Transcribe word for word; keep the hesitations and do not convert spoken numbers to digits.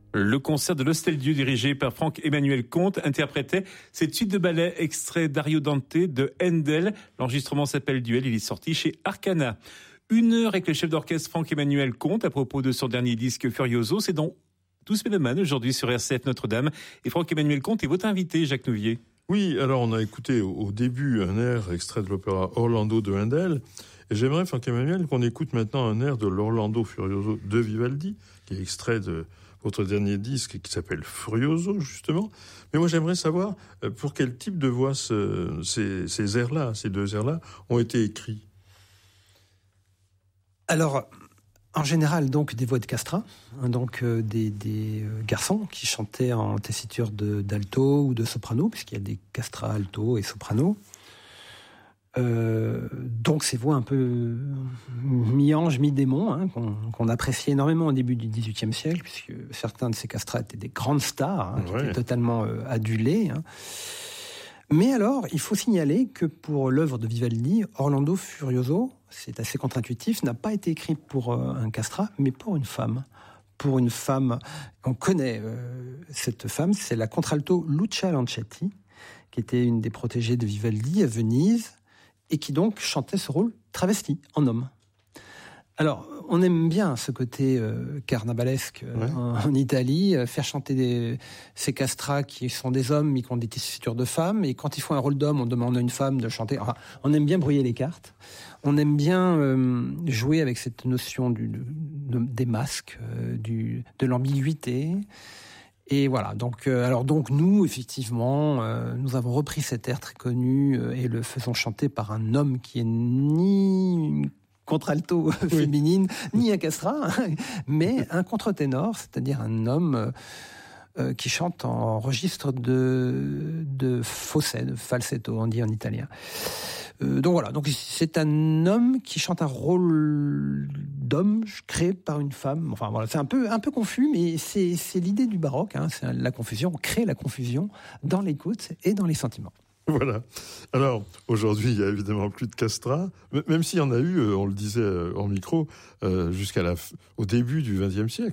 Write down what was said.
Le concert de l'Hostel-Dieu dirigé par Franck-Emmanuel Comte interprétait cette suite de ballets extrait d'Ario Dante de Handel. L'enregistrement s'appelle Duel, il est sorti chez Arcana. Une heure avec le chef d'orchestre Franck-Emmanuel Comte à propos de son dernier disque Furioso. C'est donc Tous Mélomanes aujourd'hui sur R C F Notre-Dame. Et Franck-Emmanuel Comte est votre invité, Jacques Nouvier. Oui, alors on a écouté au début un air extrait de l'opéra Orlando de Handel. Et j'aimerais, Franck-Emmanuel, qu'on écoute maintenant un air de l'Orlando Furioso de Vivaldi, qui est extrait de votre dernier disque qui s'appelle Furioso, justement. Mais moi, j'aimerais savoir pour quel type de voix ce, ces, ces airs-là, ces deux airs-là, ont été écrits. Alors, en général, donc, des voix de castrat, hein, donc euh, des, des euh, garçons qui chantaient en tessiture de, d'alto ou de soprano, puisqu'il y a des castrats alto et soprano. Euh, donc ces voix un peu mi-ange, mi-démon, hein, qu'on, qu'on appréciait énormément au début du dix-huitième siècle, puisque certains de ces castrats étaient des grandes stars, hein, ouais. qui étaient totalement euh, adulés. Hein. Mais alors, il faut signaler que pour l'œuvre de Vivaldi, Orlando Furioso, c'est assez contre-intuitif, n'a pas été écrit pour euh, un castrat, mais pour une femme. Pour une femme, on connaît euh, cette femme, c'est la contralto Lucia Lancetti, qui était une des protégées de Vivaldi à Venise, et qui donc chantait ce rôle travesti, en homme. Alors, on aime bien ce côté euh, carnavalesque euh, ouais. en, en Italie, euh, faire chanter des, ces castrats qui sont des hommes mais qui ont des tessitures de femmes, et quand ils font un rôle d'homme, on demande à une femme de chanter. Enfin, on aime bien brouiller les cartes, on aime bien euh, jouer avec cette notion du, de, de, des masques, euh, du, de l'ambiguïté. Et voilà, donc, euh, alors donc nous, effectivement, euh, nous avons repris cet air très connu euh, et le faisons chanter par un homme qui est ni une contralto oui. féminine, ni un castrat, mais un contre-ténor, c'est-à-dire un homme euh, qui chante en registre de, de fausset, de falsetto, on dit en italien. Euh, donc voilà, donc c'est un homme qui chante un rôle d'homme créé par une femme. Enfin voilà, c'est un peu un peu confus, mais c'est c'est l'idée du baroque. Hein, c'est la confusion. On crée la confusion dans l'écoute et dans les sentiments. Voilà. Alors, aujourd'hui, il y a évidemment plus de castrats, même s'il y en a eu, on le disait en micro, jusqu'à la, au début du vingtième siècle.